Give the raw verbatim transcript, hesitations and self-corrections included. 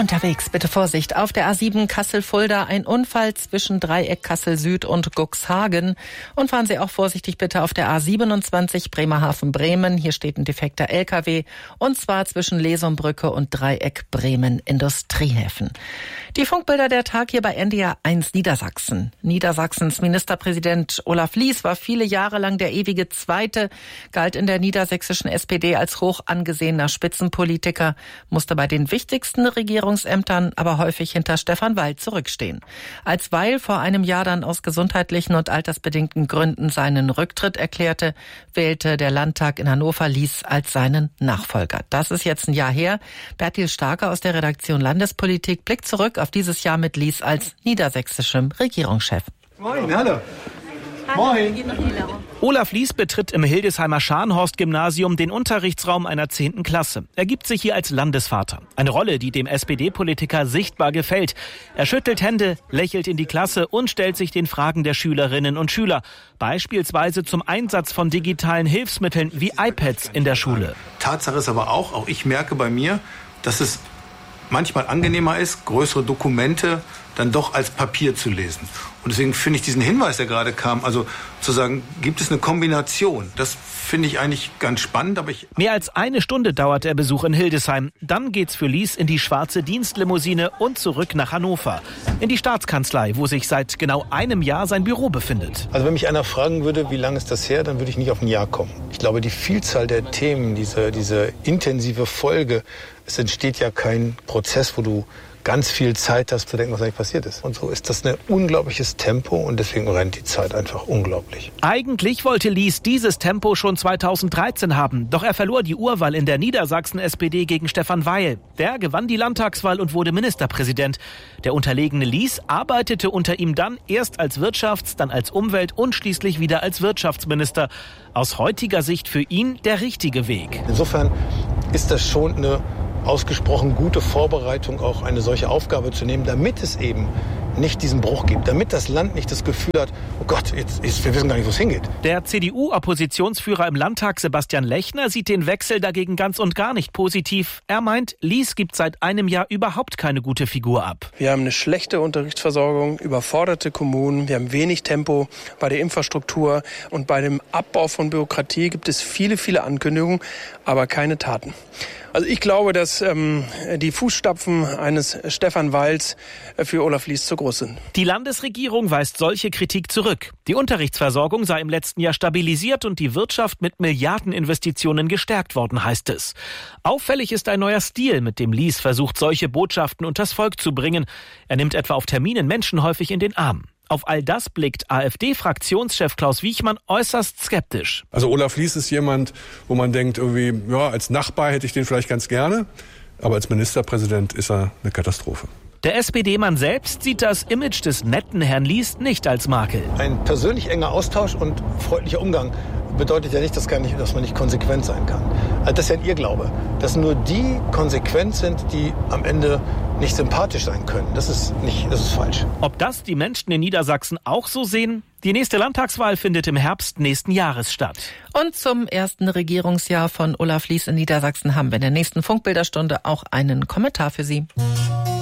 Unterwegs bitte Vorsicht. Auf der A sieben Kassel-Fulda ein Unfall zwischen Dreieck Kassel-Süd und Cuxhagen. Und fahren Sie auch vorsichtig bitte auf der A siebenundzwanzig Bremerhaven-Bremen. Hier steht ein defekter L K W. Und zwar zwischen Lesumbrücke und Dreieck Bremen-Industriehäfen. Die Funkbilder der Tag hier bei N D R eins Niedersachsen. Niedersachsens Ministerpräsident Olaf Lies war viele Jahre lang der ewige Zweite, galt in der niedersächsischen S P D als hoch angesehener Spitzenpolitiker, musste bei den wichtigsten Regierungsämtern aber häufig hinter Stefan Weil zurückstehen. Als Weil vor einem Jahr dann aus gesundheitlichen und altersbedingten Gründen seinen Rücktritt erklärte, wählte der Landtag in Hannover Lies als seinen Nachfolger. Das ist jetzt ein Jahr her. Bertil Starke aus der Redaktion Landespolitik blickt zurück auf dieses Jahr mit Lies als niedersächsischem Regierungschef. Moin, hallo. Moin. Olaf Lies betritt im Hildesheimer Scharnhorst-Gymnasium den Unterrichtsraum einer zehnten Klasse. Er gibt sich hier als Landesvater. Eine Rolle, die dem S P D-Politiker sichtbar gefällt. Er schüttelt Hände, lächelt in die Klasse und stellt sich den Fragen der Schülerinnen und Schüler. Beispielsweise zum Einsatz von digitalen Hilfsmitteln wie iPads in der Schule. Tatsache ist aber auch, auch ich merke bei mir, dass es manchmal angenehmer ist, größere Dokumente dann doch als Papier zu lesen. Und deswegen finde ich diesen Hinweis, der gerade kam, also zu sagen, gibt es eine Kombination? Das finde ich eigentlich ganz spannend. Aber ich Mehr als eine Stunde dauert der Besuch in Hildesheim. Dann geht's für Lies in die schwarze Dienstlimousine und zurück nach Hannover. In die Staatskanzlei, wo sich seit genau einem Jahr sein Büro befindet. Also wenn mich einer fragen würde, wie lange ist das her, dann würde ich nicht auf ein Jahr kommen. Ich glaube, die Vielzahl der Themen, diese, diese intensive Folge, es entsteht ja kein Prozess, wo du ganz viel Zeit hast zu denken, was eigentlich passiert ist. Und so ist das ein unglaubliches Tempo und deswegen rennt die Zeit einfach unglaublich. Eigentlich wollte Lies dieses Tempo schon zweitausenddreizehn haben, doch er verlor die Urwahl in der Niedersachsen-S P D gegen Stefan Weil. Der gewann die Landtagswahl und wurde Ministerpräsident. Der unterlegene Lies arbeitete unter ihm dann erst als Wirtschafts-, dann als Umwelt- und schließlich wieder als Wirtschaftsminister. Aus heutiger Sicht für ihn der richtige Weg. Insofern ist das schon eine ausgesprochen gute Vorbereitung, auch eine solche Aufgabe zu nehmen, damit es eben nicht diesen Bruch gibt, damit das Land nicht das Gefühl hat, oh Gott, jetzt, jetzt, wir wissen gar nicht, wo es hingeht. Der C D U-Oppositionsführer im Landtag Sebastian Lechner sieht den Wechsel dagegen ganz und gar nicht positiv. Er meint, Lies gibt seit einem Jahr überhaupt keine gute Figur ab. Wir haben eine schlechte Unterrichtsversorgung, überforderte Kommunen, wir haben wenig Tempo bei der Infrastruktur und bei dem Abbau von Bürokratie gibt es viele, viele Ankündigungen, aber keine Taten. Also ich glaube, dass ähm, die Fußstapfen eines Stefan Weils für Olaf Lies zu groß sind. Die Landesregierung weist solche Kritik zurück. Die Unterrichtsversorgung sei im letzten Jahr stabilisiert und die Wirtschaft mit Milliardeninvestitionen gestärkt worden, heißt es. Auffällig ist ein neuer Stil, mit dem Lies versucht, solche Botschaften unters Volk zu bringen. Er nimmt etwa auf Terminen Menschen häufig in den Arm. Auf all das blickt AfD-Fraktionschef Klaus Wiechmann äußerst skeptisch. Also Olaf Lies ist jemand, wo man denkt, irgendwie, ja, als Nachbar hätte ich den vielleicht ganz gerne, aber als Ministerpräsident ist er eine Katastrophe. Der S P D-Mann selbst sieht das Image des netten Herrn Lies nicht als Makel. Ein persönlich enger Austausch und freundlicher Umgang bedeutet ja nicht, dass, gar nicht, dass man nicht konsequent sein kann. Also das ist ja ein Irrglaube, dass nur die konsequent sind, die am Ende nicht sympathisch sein können. Das ist nicht, das ist falsch. Ob das die Menschen in Niedersachsen auch so sehen? Die nächste Landtagswahl findet im Herbst nächsten Jahres statt. Und zum ersten Regierungsjahr von Olaf Lies in Niedersachsen haben wir in der nächsten Funkbilderstunde auch einen Kommentar für Sie.